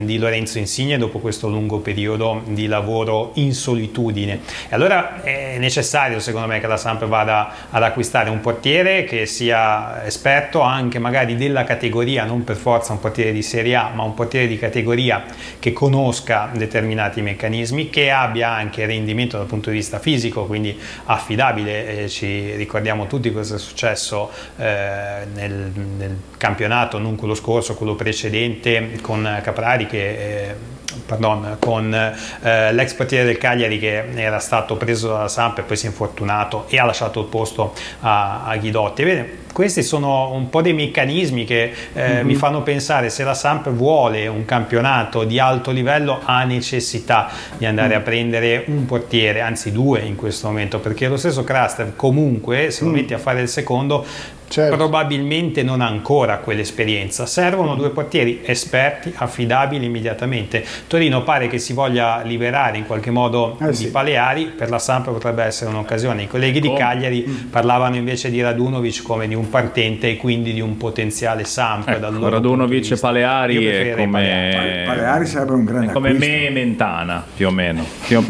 di Lorenzo Insigne dopo questo lungo periodo di lavoro in solitudine. E allora è necessario, secondo me, che la Samp vada ad acquistare un portiere che sia esperto anche magari della categoria, non per forza un portiere di Serie A, ma un portiere di categoria che conosca determinati meccanismi, che abbia anche rendimento dal punto di vista fisico, quindi affidabile. Ci ricordiamo tutti cosa è successo nel campionato, non quello scorso, quello precedente, con Caprari con l'ex portiere del Cagliari che era stato preso dalla Samp e poi si è infortunato e ha lasciato il posto a Ghidotti. Vede, questi sono un po' dei meccanismi che mi fanno pensare, se la Samp vuole un campionato di alto livello ha necessità di andare a prendere un portiere, anzi due in questo momento, perché lo stesso Kraster comunque, se lo metti a fare il secondo, probabilmente non ha ancora quell'esperienza. Servono due portieri esperti, affidabili immediatamente. Torino pare che si voglia liberare in qualche modo di Paleari, per la Samp potrebbe essere un'occasione. I colleghi di Cagliari parlavano invece di Radunovic come di un partente e quindi di un potenziale Samp. Radunovic e Paleari Paleari sarebbe un grande come me e Mentana, più o meno,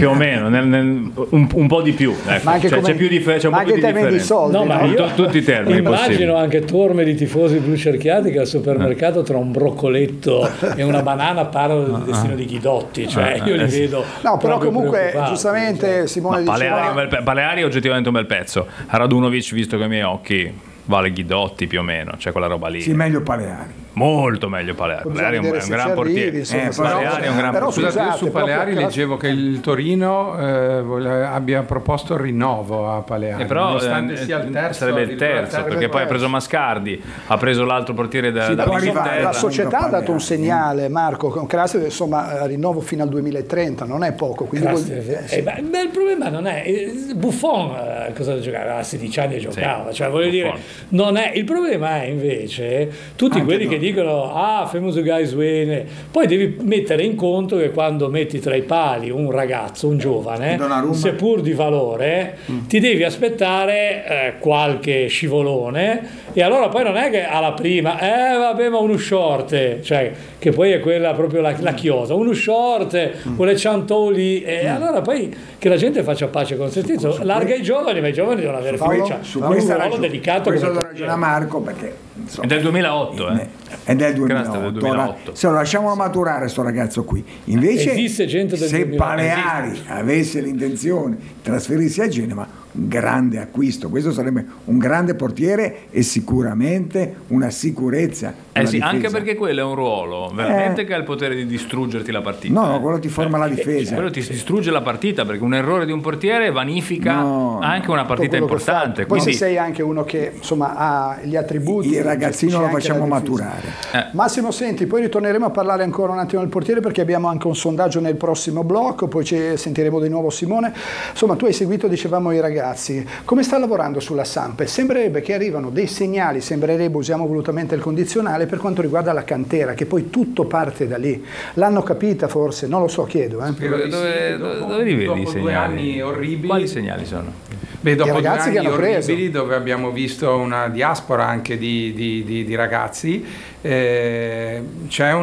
un po' di più, ecco. Ma anche c'è più c'è un po' più di differenza. Soldi, no, ma tutti i termini possibili. Immagino anche torme di tifosi blu cerchiati che al supermercato tra un broccoletto e una banana parlano del destino di Ghidotti, cioè io li vedo. No, però comunque giustamente Simone diceva Paleari è oggettivamente un bel pezzo. Radunovic, visto con i miei occhi, vale Ghidotti più o meno, c'è quella roba lì. Sì, meglio Paleari. Molto meglio Paleari. Paleari è un gran portiere. Paleari è un gran portiere. Scusate, su Paleari leggevo che il Torino abbia proposto il rinnovo a Paleari. Però sia il terzo, sarebbe il terzo, perché poi ha preso Mascardi, ha preso l'altro portiere da la società ha dato un segnale, Marco, con Kraster, insomma, rinnovo fino al 2030, non è poco. Quindi il problema non è Buffon, cosa giocava? A 16 anni giocava, cioè voglio dire, non è il problema, è invece tutti quelli che dicono famous guys win, poi devi mettere in conto che quando metti tra i pali un ragazzo, un giovane, seppur di valore, ti devi aspettare qualche scivolone, e allora poi non è che alla prima vabbè, ma uno short, cioè che poi è quella proprio la chiosa, uno short con le ciantoli, e allora poi che la gente faccia pace con se stesso, larga i giovani, ma i giovani devono avere fiducia, un ruolo delicato. Questo lo ragiona Marco, perché è del 2008, è del 2008. Ora, se lo lasciamo maturare sto ragazzo qui, invece se Paleari avesse l'intenzione di trasferirsi a Genova, grande acquisto, questo sarebbe un grande portiere e sicuramente una sicurezza. Anche perché quello è un ruolo veramente che ha il potere di distruggerti la partita. No, quello ti forma la difesa. Quello ti distrugge la partita, perché un errore di un portiere vanifica anche una partita importante. Poi se sei anche uno che insomma ha gli attributi, il ragazzino lo facciamo maturare. Massimo, senti, poi ritorneremo a parlare ancora un attimo del portiere, perché abbiamo anche un sondaggio nel prossimo blocco, poi ci sentiremo di nuovo Simone. Insomma, tu hai seguito, dicevamo, i ragazzi. Come sta lavorando sulla Samp? Sembrerebbe che arrivano dei segnali, usiamo volutamente il condizionale, per quanto riguarda la cantera, che poi tutto parte da lì. L'hanno capita forse? Non lo so, chiedo. Dove li vedi i segnali? 2 anni orribili. Quali segnali sono? Dopo I ragazzi 2 anni orribili preso, dove abbiamo visto una diaspora anche di ragazzi, c'è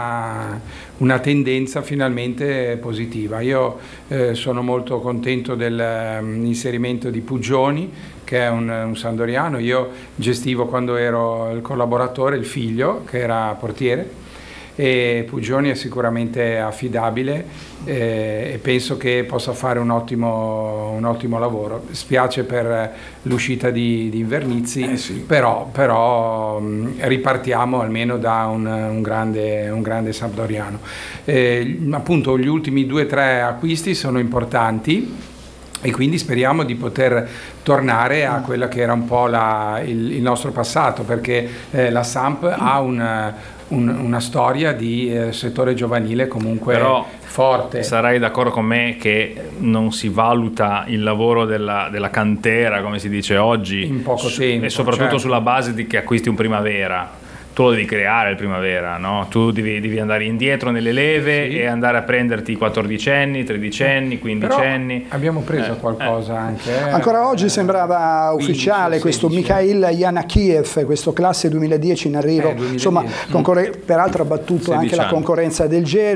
una tendenza finalmente positiva. Io sono molto contento dell'inserimento di Puggioni, che è un Sandoriano. Io gestivo, quando ero il collaboratore, il figlio che era portiere, e Puggioni è sicuramente affidabile e penso che possa fare un ottimo lavoro. Spiace per l'uscita di Invernizzi, però ripartiamo almeno da un grande Sampdoriano. Appunto gli ultimi 2-3 acquisti sono importanti e quindi speriamo di poter tornare a quella che era un po' il nostro passato, perché la Samp ha una storia di settore giovanile comunque però forte. Sarai d'accordo con me che non si valuta il lavoro della cantera, come si dice oggi, in poco tempo, e soprattutto sulla base di che acquisti un Primavera. tu lo devi creare il Primavera, no? Tu devi andare indietro nelle leve e andare a prenderti i 14enni, 13enni, 15enni. Però abbiamo preso qualcosa anche. Ancora oggi sembrava ufficiale questo Mikhail Yanakiev, questo classe 2010 in arrivo, 2010. insomma, peraltro ha battuto anche la concorrenza del Genoa.